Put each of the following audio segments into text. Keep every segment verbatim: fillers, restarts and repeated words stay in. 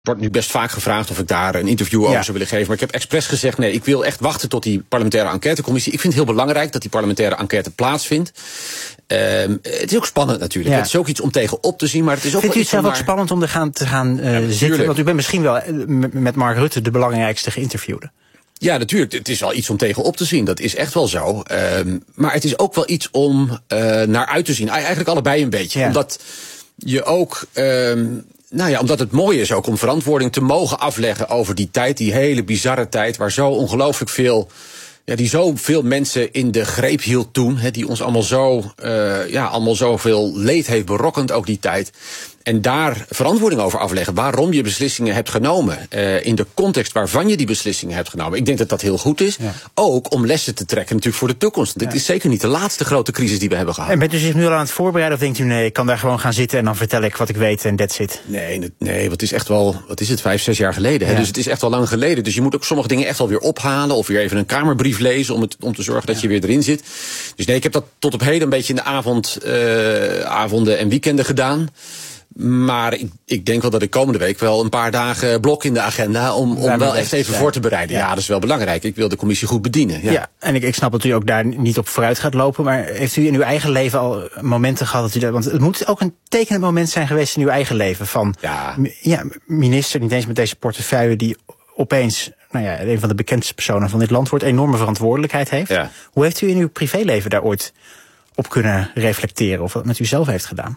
wordt nu best vaak gevraagd of ik daar een interview over ja. zou willen geven. Maar ik heb expres gezegd, nee, ik wil echt wachten tot die parlementaire enquêtecommissie. Ik vind het heel belangrijk dat die parlementaire enquête plaatsvindt. Um, het is ook spannend natuurlijk. Ja. Het is ook iets om tegenop te zien. Maar het is ook Vindt wel u het zelf ook maar... spannend om er gaan, te gaan uh, ja, zitten? Want u bent misschien wel met Mark Rutte de belangrijkste geïnterviewde. Ja, natuurlijk. Het is wel iets om tegenop te zien. Dat is echt wel zo. Um, maar het is ook wel iets om uh, naar uit te zien. Eigenlijk allebei een beetje. Ja. Omdat je ook... Um, Nou ja, omdat het mooi is ook om verantwoording te mogen afleggen over die tijd, die hele bizarre tijd, waar zo ongelooflijk veel, ja, die zoveel mensen in de greep hield toen, he, die ons allemaal zo, uh, ja, allemaal zoveel leed heeft berokkend, ook die tijd. En daar verantwoording over afleggen, waarom je beslissingen hebt genomen, uh, in de context waarvan je die beslissingen hebt genomen. Ik denk dat dat heel goed is. Ja. Ook om lessen te trekken natuurlijk voor de toekomst. Dit ja. is zeker niet de laatste grote crisis die we hebben gehad. En bent u zich nu al aan het voorbereiden of denkt u, nee, ik kan daar gewoon gaan zitten en dan vertel ik wat ik weet en that's it? Nee, nee, wat is echt wel, wat is het, vijf, zes jaar geleden. Hè? Ja. Dus het is echt wel lang geleden. Dus je moet ook sommige dingen echt wel weer ophalen of weer even een kamerbrief lezen om, het, om te zorgen dat ja. je weer erin zit. Dus nee, ik heb dat tot op heden een beetje in de avond, uh, avonden en weekenden gedaan. Maar ik, ik denk wel dat ik komende week wel een paar dagen blok in de agenda om, om wel echt even voor te bereiden. Ja. ja, dat is wel belangrijk. Ik wil de commissie goed bedienen. Ja, ja en ik, ik snap dat u ook daar niet op vooruit gaat lopen. Maar heeft u in uw eigen leven al momenten gehad dat u dat... Want het moet ook een tekenend moment zijn geweest in uw eigen leven. Van ja. Ja, minister, niet eens met deze portefeuille, die opeens, nou ja, een van de bekendste personen van dit land wordt, enorme verantwoordelijkheid heeft. Ja. Hoe heeft u in uw privéleven daar ooit op kunnen reflecteren? Of wat met u zelf heeft gedaan?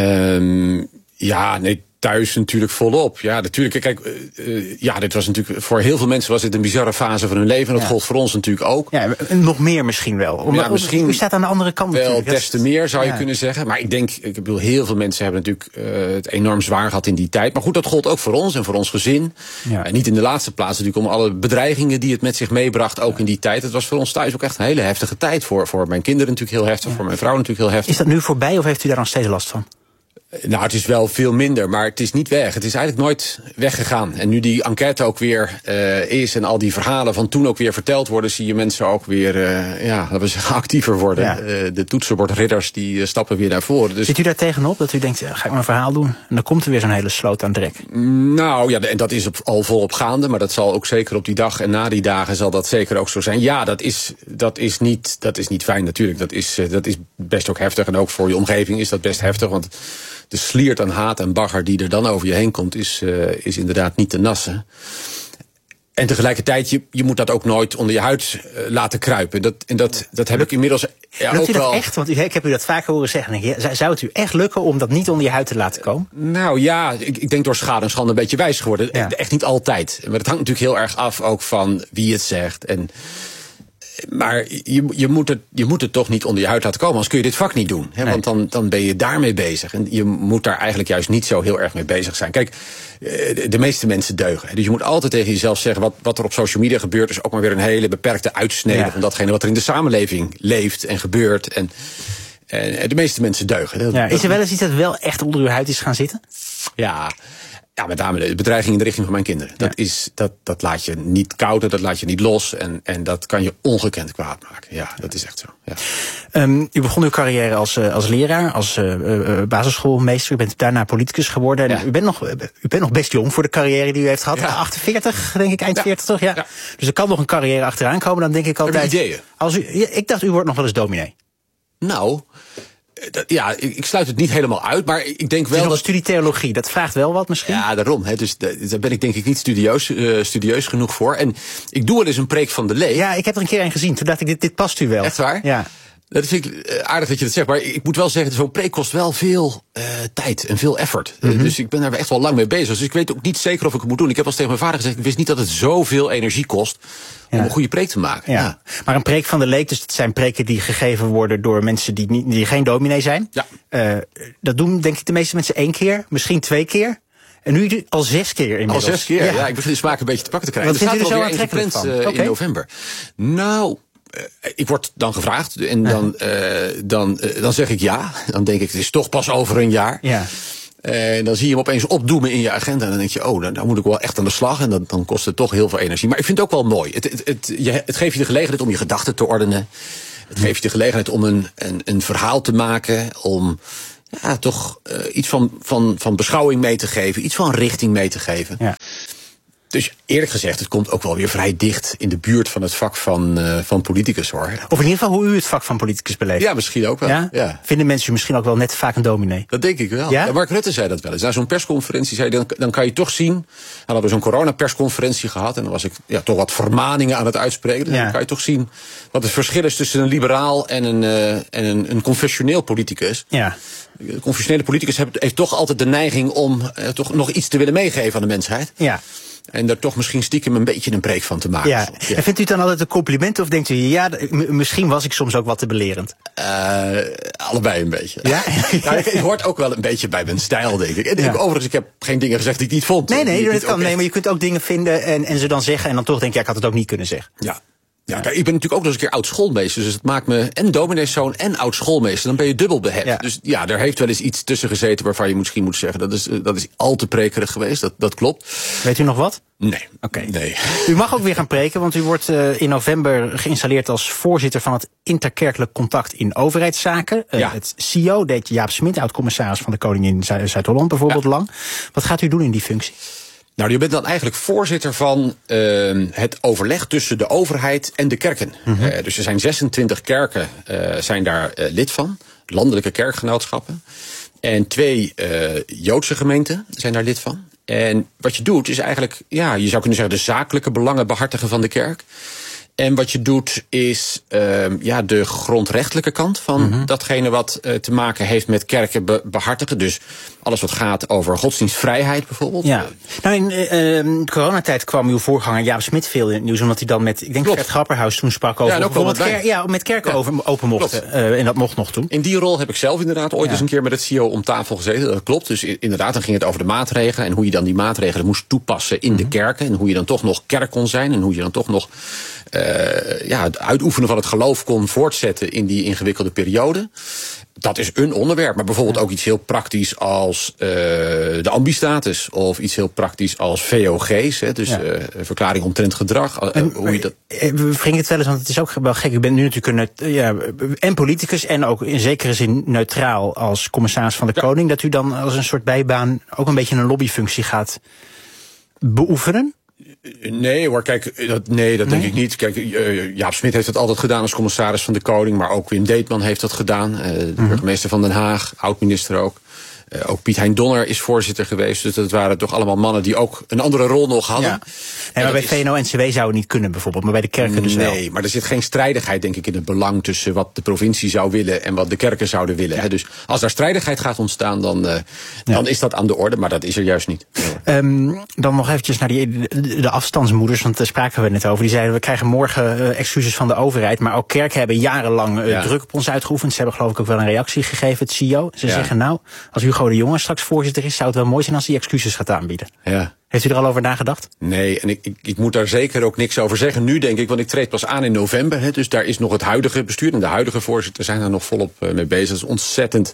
Um, ja, nee, thuis natuurlijk volop. Ja, natuurlijk. Kijk, uh, ja, dit was natuurlijk voor heel veel mensen was dit een bizarre fase van hun leven. En dat ja. gold voor ons natuurlijk ook. Ja, nog meer misschien wel. Om, ja, misschien u staat aan de andere kant. Wel natuurlijk. des te meer zou je ja. kunnen zeggen. Maar ik denk, ik bedoel, heel veel mensen hebben natuurlijk uh, het enorm zwaar gehad in die tijd. Maar goed, dat gold ook voor ons en voor ons gezin. Ja. En niet in de laatste plaats natuurlijk om alle bedreigingen die het met zich meebracht, ook ja. in die tijd. Het was voor ons thuis ook echt een hele heftige tijd. Voor, voor mijn kinderen natuurlijk heel heftig, ja. voor mijn vrouw natuurlijk heel heftig. Is dat nu voorbij of heeft u daar nog steeds last van? Nou, het is wel veel minder, maar het is niet weg. Het is eigenlijk nooit weggegaan. En nu die enquête ook weer uh, is en al die verhalen van toen ook weer verteld worden, zie je mensen ook weer, uh, ja, laten we zeggen, actiever worden. Ja. Uh, de toetsenbordridders die uh, stappen weer naar voren. Dus zit u daar tegenop dat u denkt, ga ik mijn verhaal doen? En dan komt er weer zo'n hele sloot aan drek. Nou ja, en dat is op, al volop gaande, maar dat zal ook zeker op die dag en na die dagen zal dat zeker ook zo zijn. Ja, dat is, dat is, niet, dat is niet fijn natuurlijk. Dat is, uh, dat is best ook heftig en ook voor je omgeving is dat best heftig, want de sliert aan haat en bagger die er dan over je heen komt, is, uh, is inderdaad niet te nassen. En tegelijkertijd, je, je moet dat ook nooit onder je huid uh, laten kruipen. Dat, en dat, dat heb ik inmiddels ja, lukt ook u dat wel. Echt? Want ik heb u dat vaker horen zeggen. Denk, zou het u echt lukken om dat niet onder je huid te laten komen? Nou ja, ik, ik denk door schade en schande een beetje wijs geworden. Ja. Echt niet altijd. Maar het hangt natuurlijk heel erg af ook van wie het zegt. En maar je, je, moet het, je moet het toch niet onder je huid laten komen, anders kun je dit vak niet doen. Hè? Nee. Want dan, dan ben je daarmee bezig. En je moet daar eigenlijk juist niet zo heel erg mee bezig zijn. Kijk, de, de meeste mensen deugen. Dus je moet altijd tegen jezelf zeggen, wat, wat er op social media gebeurt is ook maar weer een hele beperkte uitsnede ja. van datgene wat er in de samenleving leeft en gebeurt. En, en de meeste mensen deugen. Dat, ja, is er wel eens iets dat wel echt onder uw huid is gaan zitten? Ja. Ja, met name de bedreiging in de richting van mijn kinderen. Dat, ja. is, dat, dat laat je niet koud, dat laat je niet los. En, en dat kan je ongekend kwaad maken. Ja, dat is echt zo. Ja. Um, u begon uw carrière als, uh, als leraar, als uh, uh, basisschoolmeester. U bent daarna politicus geworden. En ja. u, bent nog, u bent nog best jong voor de carrière die u heeft gehad. Ja. achtenveertig, denk ik, eind ja. veertig toch? Ja. ja. Dus er kan nog een carrière achteraan komen. Dan denk ik altijd. Heb je ideeën? Als u, ik dacht, u wordt nog wel eens dominee. Nou. Ja, ik sluit het niet helemaal uit, maar ik denk wel dat dat studie theologie, dat vraagt wel wat misschien? Ja, daarom. Hè, dus daar ben ik denk ik niet studieus, uh, studieus genoeg voor. En ik doe wel eens een preek van de leek. Ja, ik heb er een keer een gezien. Toen dacht ik, dit, dit past u wel. Echt waar? Ja. Dat vind ik aardig dat je dat zegt, maar ik moet wel zeggen, zo'n preek kost wel veel uh, tijd en veel effort. Mm-hmm. Dus ik ben daar echt wel lang mee bezig. Dus ik weet ook niet zeker of ik het moet doen. Ik heb al eens tegen mijn vader gezegd, ik wist niet dat het zoveel energie kost om ja. een goede preek te maken. Ja. Ja. Maar een preek van de leek, dus dat zijn preken die gegeven worden door mensen die, niet, die geen dominee zijn. Ja. Uh, dat doen denk ik de meeste mensen één keer, misschien twee keer. En nu al zes keer inmiddels. Al zes keer, ja. ja. Ik begin de smaak een beetje te pakken te krijgen. Wat vindt u er zo er aantrekkelijk van? Uh, okay. in november. Nou, uh, ik word dan gevraagd en dan, uh, dan, uh, dan zeg ik ja. Dan denk ik, het is toch pas over een jaar. Ja. En dan zie je hem opeens opdoemen in je agenda. En dan denk je, oh, dan, dan moet ik wel echt aan de slag. En dan, dan kost het toch heel veel energie. Maar ik vind het ook wel mooi. Het, het, het, je, het geeft je de gelegenheid om je gedachten te ordenen. Het geeft je de gelegenheid om een, een, een verhaal te maken. Om ja, toch uh, iets van, van, van beschouwing mee te geven, iets van richting mee te geven. Ja. Dus eerlijk gezegd, het komt ook wel weer vrij dicht in de buurt van het vak van, uh, van politicus, hoor. Of in ieder geval hoe u het vak van politicus beleeft. Ja, misschien ook wel. Ja? Ja. Vinden mensen u misschien ook wel net vaak een dominee? Dat denk ik wel. Ja? Ja, Mark Rutte zei dat wel eens. Na zo'n persconferentie zei hij, dan, dan kan je toch zien. Dan hadden we zo'n coronapersconferentie gehad en dan was ik ja, toch wat vermaningen aan het uitspreken. Ja. Dan kan je toch zien wat het verschil is tussen een liberaal en een, uh, en een, een confessioneel politicus. Ja. De confessionele politicus heeft, heeft toch altijd de neiging om uh, toch nog iets te willen meegeven aan de mensheid. Ja. En daar toch misschien stiekem een beetje een preek van te maken. Ja. Ja. En vindt u het dan altijd een compliment of denkt u, ja, misschien was ik soms ook wat te belerend? Uh, allebei een beetje. Ja? Nou, ik, ik hoort ook wel een beetje bij mijn stijl, denk ik. En ja. ik, overigens, ik heb geen dingen gezegd die ik niet vond. Nee, nee, dat kan. Nee, maar je kunt ook dingen vinden en, en ze dan zeggen en dan toch denk je, ja, ik had het ook niet kunnen zeggen. Ja. Ja, kijk, ik ben natuurlijk ook nog eens een keer oud schoolmeester. Dus het maakt me en domineeszoon en oud schoolmeester. Dan ben je dubbel behept. Ja. Dus ja, daar heeft wel eens iets tussen gezeten waarvan je misschien moet zeggen, dat is, dat is al te prekerig geweest. Dat, dat klopt. Weet u nog wat? Nee. Oké. Okay. Nee. U mag ook weer gaan preken, want u wordt uh, in november geïnstalleerd als voorzitter van het Interkerkelijk Contact in Overheidszaken. Uh, ja. Het C I O deed Jaap Smit, oud-commissaris van de Koning in Zuid-Holland bijvoorbeeld ja. lang. Wat gaat u doen in die functie? Nou, je bent dan eigenlijk voorzitter van uh, het overleg tussen de overheid en de kerken. Mm-hmm. Uh, dus er zijn zesentwintig kerken uh, zijn daar uh, lid van, landelijke kerkgenootschappen. En twee uh, Joodse gemeenten zijn daar lid van. En wat je doet is eigenlijk, ja, je zou kunnen zeggen, de zakelijke belangen behartigen van de kerk. En wat je doet is uh, ja, de grondrechtelijke kant van mm-hmm. datgene wat uh, te maken heeft met kerken be- behartigen. Dus alles wat gaat over godsdienstvrijheid bijvoorbeeld. Ja. Nou, in uh, de coronatijd kwam uw voorganger Jaap Smit veel in het nieuws, omdat hij dan met, ik denk Fred Grapperhaus toen sprak over ja, en ook met, ker- ja, met kerken ja. over, open mochten. Uh, en dat mocht nog toen. In die rol heb ik zelf inderdaad ooit ja. eens een keer met het C I O om tafel gezeten. Dat klopt. Dus inderdaad, dan ging het over de maatregelen en hoe je dan die maatregelen moest toepassen in mm-hmm. de kerken. En hoe je dan toch nog kerk kon zijn en hoe je dan toch nog Uh, ja, het uitoefenen van het geloof kon voortzetten in die ingewikkelde periode. Dat is een onderwerp, maar bijvoorbeeld ja. ook iets heel praktisch als uh, de ambistatus. Of iets heel praktisch als V O G's, hè, dus ja. uh, verklaring omtrent gedrag. Uh, en, hoe je dat... We wringen het wel eens, want het is ook wel gek. U bent nu natuurlijk een, ja, en politicus en ook in zekere zin neutraal als commissaris van de ja. Koning. Dat u dan als een soort bijbaan ook een beetje een lobbyfunctie gaat beoefenen? Nee hoor, kijk, dat, nee, dat nee. denk ik niet. Kijk, uh, Jaap Smit heeft dat altijd gedaan als commissaris van de Koning, maar ook Wim Deetman heeft dat gedaan. Uh, de mm-hmm. burgemeester van Den Haag, oud-minister ook. Uh, ook Piet Hein Donner is voorzitter geweest. Dus dat waren toch allemaal mannen die ook een andere rol nog hadden. Ja. En maar bij V N O N C W zou het niet kunnen bijvoorbeeld, maar bij de kerken dus wel. Nee, maar er zit geen strijdigheid denk ik in het belang tussen wat de provincie zou willen en wat de kerken zouden willen. Ja. Hè. Dus als daar strijdigheid gaat ontstaan, dan, uh, ja. dan is dat aan de orde, maar dat is er juist niet. Um, dan nog eventjes naar die, de, de afstandsmoeders, want daar spraken we net over. Die zeiden, we krijgen morgen uh, excuses van de overheid, maar ook kerken hebben jarenlang uh, ja. druk op ons uitgeoefend. Ze hebben geloof ik ook wel een reactie gegeven, het C I O. Ze ja. zeggen nou, als Hugo de Jonge straks voorzitter is, zou het wel mooi zijn als hij excuses gaat aanbieden. Ja. Heeft u er al over nagedacht? Nee, en ik, ik, ik moet daar zeker ook niks over zeggen. Nu denk ik, want ik treed pas aan in november. Hè, dus daar is nog het huidige bestuur en de huidige voorzitter zijn daar nog volop uh, mee bezig. Dat is ontzettend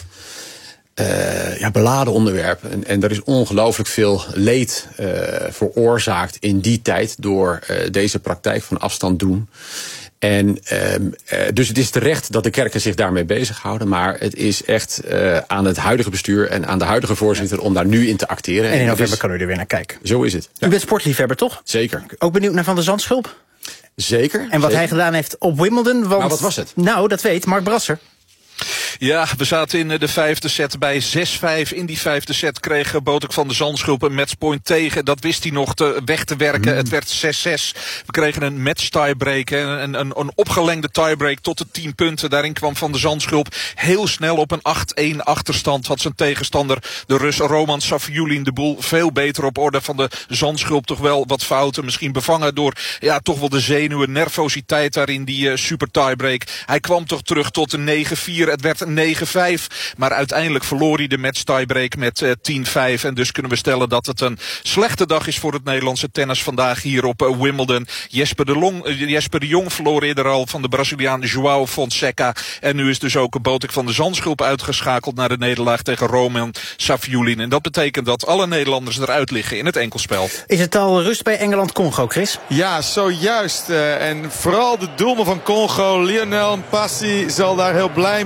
uh, ja, beladen onderwerp. En, en er is ongelooflijk veel leed uh, veroorzaakt in die tijd door uh, deze praktijk van afstand doen. En um, uh, dus het is terecht dat de kerken zich daarmee bezighouden. Maar het is echt uh, aan het huidige bestuur en aan de huidige voorzitter om daar nu in te acteren. En in november kan u er weer naar kijken. Zo is het. Ja. U bent sportliefhebber, toch? Zeker. Ook benieuwd naar Van der Zandschulp? Zeker. En wat zeker. hij gedaan heeft op Wimbledon. Want, nou, wat was het? Nou, dat weet Mark Brasser. Ja, we zaten in de vijfde set bij zes vijf. In die vijfde set kreeg Botik van der Zandschulp een matchpoint tegen. Dat wist hij nog te, weg te werken. Mm. Het werd zes zes. We kregen een match tiebreak. Een, een, een opgelengde tiebreak tot de tien punten. Daarin kwam Van der Zandschulp heel snel op een acht-een achterstand. Had zijn tegenstander, de Rus Roman Safiullin, de boel veel beter op orde. Van de Zandschulp toch wel wat fouten. Misschien bevangen door ja, toch wel de zenuwen, nervositeit daarin, die uh, super tiebreak. Hij kwam toch terug tot een negen vier. Het werd negen vijf, maar uiteindelijk verloor hij de match tiebreak met uh, tien vijf. En dus kunnen we stellen dat het een slechte dag is voor het Nederlandse tennis vandaag hier op uh, Wimbledon. Jesper de, Long, uh, Jesper de Jong verloor eerder al van de Braziliaan João Fonseca. En nu is dus ook Botik van der Zandschulp uitgeschakeld naar de nederlaag tegen Roman Safiullin. En dat betekent dat alle Nederlanders eruit liggen in het enkelspel. Is het al rust bij Engeland-Congo, Chris? Ja, zojuist. Uh, en vooral de doelman van Congo, Lionel Mpassi, zal daar heel blij mee zijn.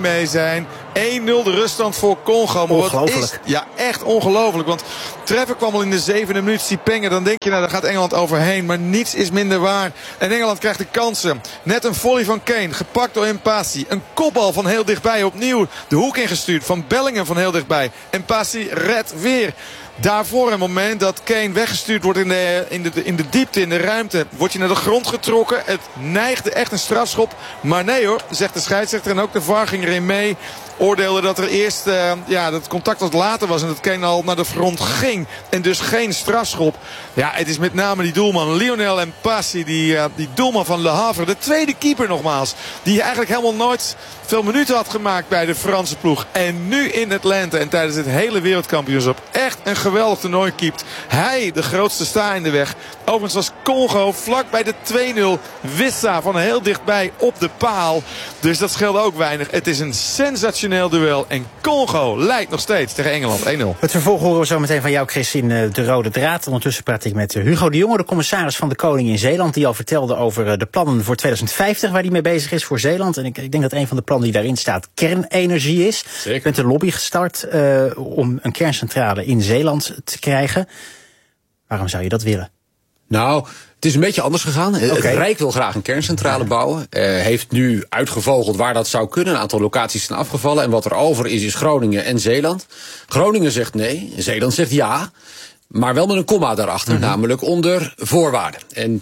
zijn. één nul de ruststand voor Congo. Maar ongelooflijk. Wat is, ja, echt ongelooflijk. Want Treffer kwam al in de zevende minuut. Sipenga, dan denk je, nou, daar gaat Engeland overheen. Maar niets is minder waar. En Engeland krijgt de kansen. Net een volley van Kane, gepakt door Mpassi. Een kopbal van heel dichtbij, opnieuw de hoek ingestuurd van Bellingham van heel dichtbij. Mpassi redt weer. Daarvoor een moment dat Kane weggestuurd wordt in de, in, de, in de diepte, in de ruimte. Wordt je naar de grond getrokken. Het neigde echt een strafschop. Maar nee hoor, zegt de scheidsrechter. En ook de V A R ging erin mee. Oordeelde dat er eerst uh, ja, dat het contact wat later was. En dat Kane al naar de grond ging. En dus geen strafschop. Ja, het is met name die doelman Lionel Mpassi. Die, uh, die doelman van Le Havre. De tweede keeper nogmaals. Die eigenlijk helemaal nooit veel minuten had gemaakt bij de Franse ploeg. En nu in Atlanta en tijdens het hele wereldkampioenschap echt een geweldig toernooi keept. Hij, de grootste sta in de weg. Overigens was Congo vlak bij de twee nul. Wissa van heel dichtbij op de paal. Dus dat scheelde ook weinig. Het is een sensationeel duel. En Congo leidt nog steeds tegen Engeland één nul. Het vervolg horen we zo meteen van jou, Chris, in de Rode Draad. Ondertussen praat ik met Hugo de Jonge, de commissaris van de Koning in Zeeland. Die al vertelde over de plannen voor tweeduizend vijftig waar hij mee bezig is voor Zeeland. En ik, ik denk dat een van de plannen die daarin staat kernenergie is. Zeker. Je bent een lobby gestart uh, om een kerncentrale in Zeeland te krijgen. Waarom zou je dat willen? Nou, het is een beetje anders gegaan. Okay. Het Rijk wil graag een kerncentrale ja. bouwen. Uh, heeft nu uitgevogeld waar dat zou kunnen. Een aantal locaties zijn afgevallen. En wat er over is, is Groningen en Zeeland. Groningen zegt nee. Zeeland zegt ja. Maar wel met een komma daarachter. Mm-hmm. Namelijk onder voorwaarden. En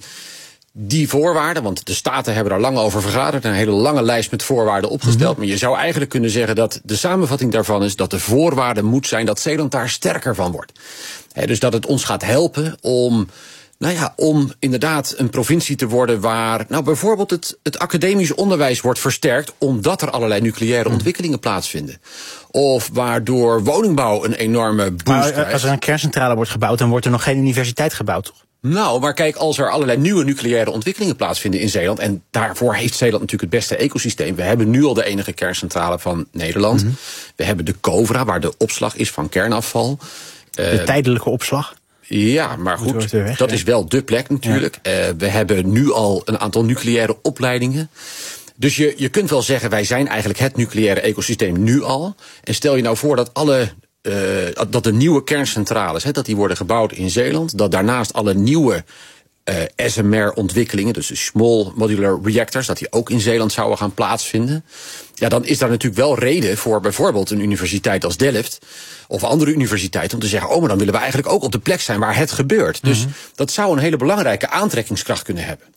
die voorwaarden, want de staten hebben daar lang over vergaderd. Een hele lange lijst met voorwaarden opgesteld. Mm-hmm. Maar je zou eigenlijk kunnen zeggen dat de samenvatting daarvan is dat de voorwaarde moet zijn dat Zeeland daar sterker van wordt. He, dus dat het ons gaat helpen om, nou ja, om inderdaad een provincie te worden waar nou bijvoorbeeld het, het academisch onderwijs wordt versterkt omdat er allerlei nucleaire ontwikkelingen plaatsvinden. Of waardoor woningbouw een enorme boost maar, krijgt. Als er een kerncentrale wordt gebouwd, dan wordt er nog geen universiteit gebouwd, toch? Nou, maar kijk, als er allerlei nieuwe nucleaire ontwikkelingen plaatsvinden in Zeeland, en daarvoor heeft Zeeland natuurlijk het beste ecosysteem. We hebben nu al de enige kerncentrale van Nederland. Mm-hmm. We hebben de Covra, waar de opslag is van kernafval. De uh, tijdelijke opslag? Ja, maar goed, weg, dat ja. is wel dé plek natuurlijk. Ja. Uh, we hebben nu al een aantal nucleaire opleidingen. Dus je, je kunt wel zeggen, wij zijn eigenlijk het nucleaire ecosysteem nu al. En stel je nou voor dat alle Uh, dat de nieuwe kerncentrales, he, dat die worden gebouwd in Zeeland. Dat daarnaast alle nieuwe uh, S M R-ontwikkelingen, dus de Small Modular Reactors, dat die ook in Zeeland zouden gaan plaatsvinden. Ja, dan is daar natuurlijk wel reden voor bijvoorbeeld een universiteit als Delft of andere universiteiten om te zeggen, oh, maar dan willen we eigenlijk ook op de plek zijn waar het gebeurt. Mm-hmm. Dus dat zou een hele belangrijke aantrekkingskracht kunnen hebben.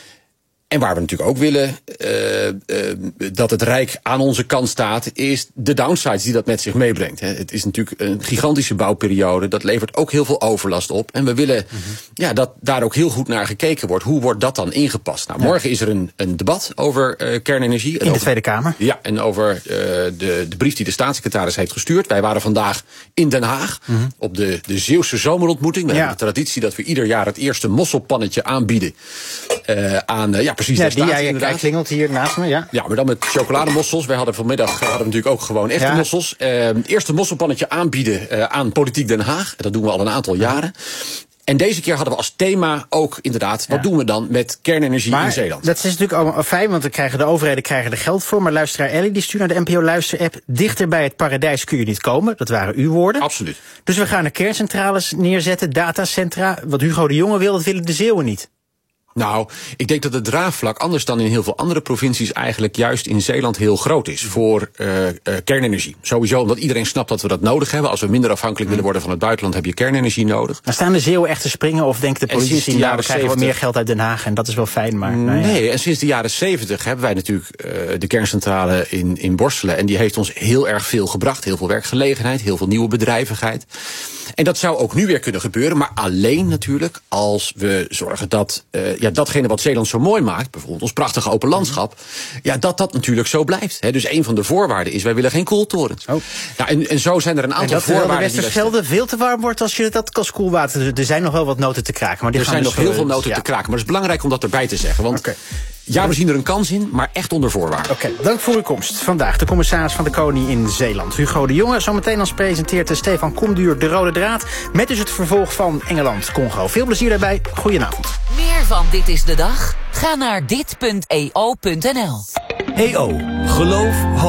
En waar we natuurlijk ook willen uh, uh, dat het Rijk aan onze kant staat, is de downsides die dat met zich meebrengt. Hè. Het is natuurlijk een gigantische bouwperiode. Dat levert ook heel veel overlast op. En we willen mm-hmm. ja, dat daar ook heel goed naar gekeken wordt. Hoe wordt dat dan ingepast? Nou, morgen ja. is er een, een debat over uh, kernenergie. In de over, Tweede Kamer? Ja, en over uh, de, de brief die de staatssecretaris heeft gestuurd. Wij waren vandaag in Den Haag mm-hmm. op de, de Zeeuwse zomerontmoeting. We ja. hebben de traditie dat we ieder jaar het eerste mosselpannetje aanbieden uh, aan uh, ja, precies ja, die jij klingelt hier naast me, ja. Ja, maar dan met chocolademossels. Wij hadden vanmiddag hadden we natuurlijk ook gewoon echte ja. mossels. Uh, het eerste mosselpannetje aanbieden uh, aan Politiek Den Haag. Dat doen we al een aantal jaren. En deze keer hadden we als thema ook inderdaad, wat ja. doen we dan met kernenergie maar in Zeeland? Dat is natuurlijk allemaal fijn, want we krijgen de overheden krijgen er geld voor. Maar luisteraar Ellie, die stuurt naar de N P O Luister-app. Dichter bij het paradijs kun je niet komen. Dat waren uw woorden. Absoluut. Dus we gaan er kerncentrales neerzetten, datacentra. Wat Hugo de Jonge wil, dat willen de Zeeuwen niet. Nou, ik denk dat het draagvlak, anders dan in heel veel andere provincies, eigenlijk juist in Zeeland heel groot is voor uh, uh, kernenergie. Sowieso omdat iedereen snapt dat we dat nodig hebben. Als we minder afhankelijk willen worden van het buitenland, heb je kernenergie nodig. Maar staan de Zeeuwen echt te springen of denkt de politici, nou, we krijgen wat meer geld uit Den Haag en dat is wel fijn, maar... Nou ja. Nee, en sinds de jaren zeventig hebben wij natuurlijk uh, de kerncentrale in, in Borselen. En die heeft ons heel erg veel gebracht. Heel veel werkgelegenheid, heel veel nieuwe bedrijvigheid. En dat zou ook nu weer kunnen gebeuren, maar alleen natuurlijk als we zorgen dat uh, ja, datgene wat Zeeland zo mooi maakt, bijvoorbeeld ons prachtige open landschap, ja, dat dat natuurlijk zo blijft. He, dus een van de voorwaarden is, wij willen geen koeltorens. Oh. Nou, en, en zo zijn er een aantal en dat voorwaarden. Dat de Westerschelde veel te warm wordt als je dat als koelwater. Er zijn nog wel wat noten te kraken. Maar die er gaan zijn dus nog heel veel noten ja. te kraken. Maar het is belangrijk om dat erbij te zeggen. Want okay. ja, we zien er een kans in, maar echt onder voorwaarden. Oké, okay, dank voor uw komst. Vandaag de commissaris van de Koning in Zeeland, Hugo de Jonge. Zometeen als presenteert Stefan Komduur de Rode Draad. Met dus het vervolg van Engeland-Congo. Veel plezier daarbij. Goedenavond. Meer van Dit is de Dag? Ga naar dit punt e o punt n l. E O. Geloof, hoop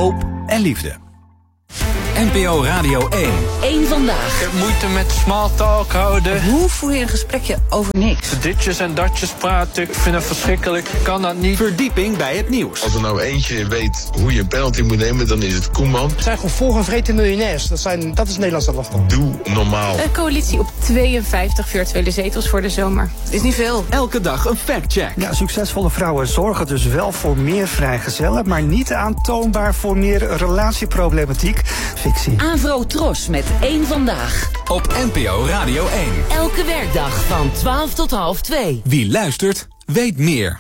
en liefde. N P O Radio één. Eén vandaag. Ik heb moeite met small talk houden. Hoe voer je een gesprekje over niks? Ditjes en datjes praten, ik vind het verschrikkelijk. Ik kan dat niet. Verdieping bij het nieuws. Als er nou eentje weet hoe je een penalty moet nemen, dan is het Koeman. Het zijn gewoon volgevreten miljonairs. Dat, zijn, dat is Nederlands elftal. Doe normaal. Een coalitie op tweeënvijftig virtuele zetels voor de zomer. Is niet veel. Elke dag een factcheck. Ja, succesvolle vrouwen zorgen dus wel voor meer vrijgezellen, maar niet aantoonbaar voor meer relatieproblematiek. Fictie. Avro Tros met één vandaag. Op N P O Radio één. Elke werkdag van twaalf tot half twee. Wie luistert, weet meer.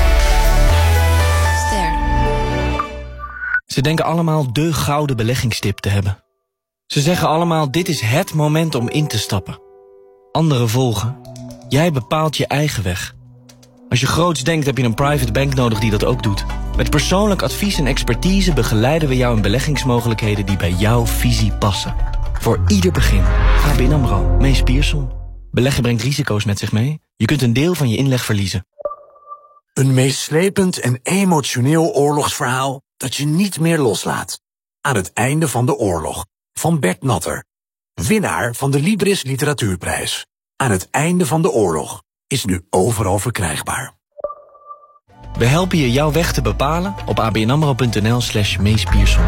Ster. Ze denken allemaal de gouden beleggingstip te hebben. Ze zeggen allemaal, dit is het moment om in te stappen. Anderen volgen. Jij bepaalt je eigen weg. Als je groots denkt, heb je een private bank nodig die dat ook doet. Met persoonlijk advies en expertise begeleiden we jou in beleggingsmogelijkheden die bij jouw visie passen. Voor ieder begin. A B N AMRO, Mees Pierson. Beleggen brengt risico's met zich mee. Je kunt een deel van je inleg verliezen. Een meeslepend en emotioneel oorlogsverhaal dat je niet meer loslaat. Aan het einde van de oorlog. Van Bert Natter. Winnaar van de Libris Literatuurprijs. Aan het einde van de oorlog. Is nu overal verkrijgbaar. We helpen je jouw weg te bepalen op abnamro.nl slash Mees Pierson.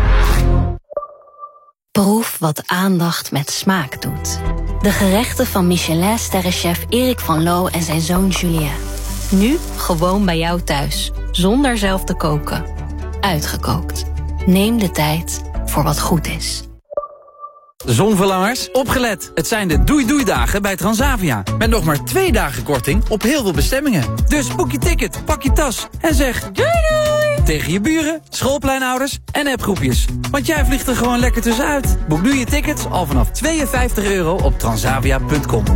Proef wat aandacht met smaak doet. De gerechten van Michelin-sterrenchef Erik van Loo en zijn zoon Julien. Nu gewoon bij jou thuis, zonder zelf te koken. Uitgekookt. Neem de tijd voor wat goed is. Zonverlangers, opgelet. Het zijn de doei-doei-dagen bij Transavia. Met nog maar twee dagen korting op heel veel bestemmingen. Dus boek je ticket, pak je tas en zeg doei doei tegen je buren, schoolpleinouders en appgroepjes. Want jij vliegt er gewoon lekker tussenuit. Boek nu je tickets al vanaf tweeënvijftig euro op transavia punt com.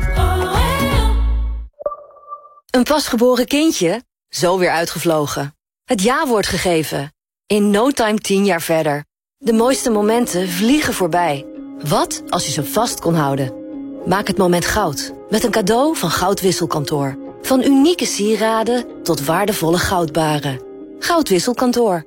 Een pasgeboren kindje, zo weer uitgevlogen. Het ja-woord gegeven. In no time tien jaar verder. De mooiste momenten vliegen voorbij. Wat als je ze vast kon houden? Maak het moment goud. Met een cadeau van Goudwisselkantoor. Van unieke sieraden tot waardevolle goudbaren. Goudwisselkantoor.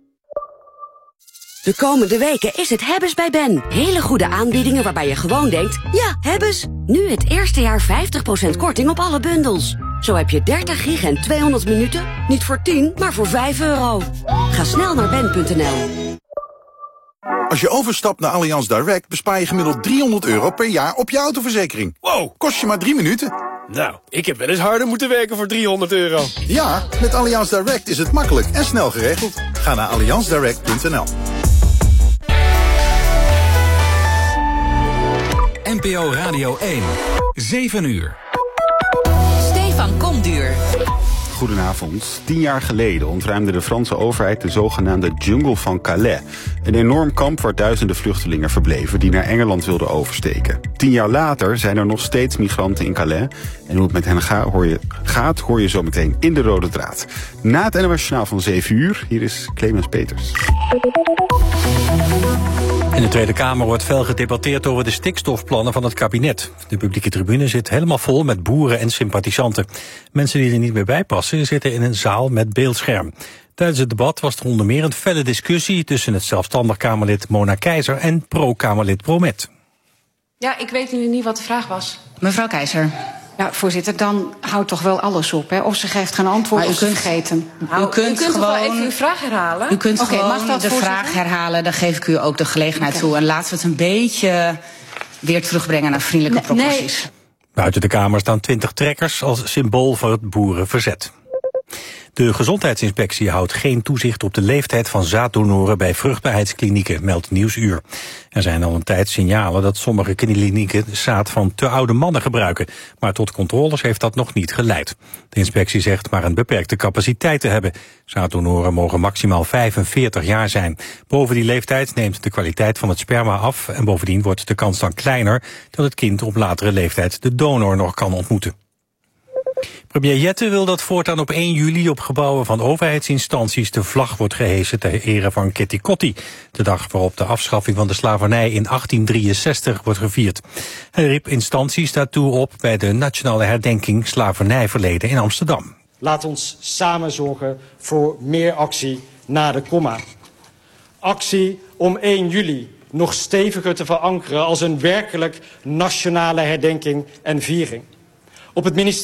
De komende weken is het Hebbes bij Ben. Hele goede aanbiedingen waarbij je gewoon denkt, ja, Hebbes. Nu het eerste jaar vijftig procent korting op alle bundels. Zo heb je dertig gig en tweehonderd minuten. Niet voor tien, maar voor vijf euro. Ga snel naar ben punt n l. Als je overstapt naar Allianz Direct bespaar je gemiddeld driehonderd euro per jaar op je autoverzekering. Wow, kost je maar drie minuten. Nou, ik heb wel eens harder moeten werken voor driehonderd euro. Ja, met Allianz Direct is het makkelijk en snel geregeld. Ga naar allianz direct punt n l. N P O Radio één. zeven uur. Stefan Komduur. Goedenavond. Tien jaar geleden ontruimde de Franse overheid de zogenaamde jungle van Calais. Een enorm kamp waar duizenden vluchtelingen verbleven die naar Engeland wilden oversteken. Tien jaar later zijn er nog steeds migranten in Calais. En hoe het met hen ga, hoor je, gaat, hoor je zo meteen in de Rode Draad. Na het N O S Journaal van zeven uur, hier is Clemens Peters. In de Tweede Kamer wordt fel gedebatteerd over de stikstofplannen van het kabinet. De publieke tribune zit helemaal vol met boeren en sympathisanten. Mensen die er niet meer bij passen zitten in een zaal met beeldscherm. Tijdens het debat was er onder meer een felle discussie tussen het zelfstandig Kamerlid Mona Keizer en pro-Kamerlid Bromet. Ja, ik weet nu niet wat de vraag was. Mevrouw Keizer. Ja, voorzitter, dan houdt toch wel alles op, hè? Of ze geeft geen antwoord Maar u of ze kunt- vergeten. Nou, u kunt, u kunt toch gewoon, wel even uw vraag herhalen? U kunt Oké, gewoon mag dat, de voorzitter? vraag herhalen, dan geef ik u ook de gelegenheid Oké. toe. En laten we het een beetje weer terugbrengen naar vriendelijke Nee, proporties. Buiten de Kamer staan twintig trekkers als symbool voor het boerenverzet. De Gezondheidsinspectie houdt geen toezicht op de leeftijd van zaaddonoren bij vruchtbaarheidsklinieken, meldt Nieuwsuur. Er zijn al een tijd signalen dat sommige klinieken zaad van te oude mannen gebruiken, maar tot controles heeft dat nog niet geleid. De inspectie zegt maar een beperkte capaciteit te hebben. Zaaddonoren mogen maximaal vijfenveertig jaar zijn. Boven die leeftijd neemt de kwaliteit van het sperma af en bovendien wordt de kans dan kleiner dat het kind op latere leeftijd de donor nog kan ontmoeten. Premier Jette wil dat voortaan op één juli op gebouwen van overheidsinstanties de vlag wordt gehesen ter ere van Kitty Kotti, de dag waarop de afschaffing van de slavernij in achttien drieënzestig wordt gevierd. Hij riep instanties daartoe op bij de nationale herdenking slavernijverleden in Amsterdam. Laat ons samen zorgen voor meer actie na de komma. actie om één juli nog steviger te verankeren als een werkelijk nationale herdenking en viering. Op het ministerie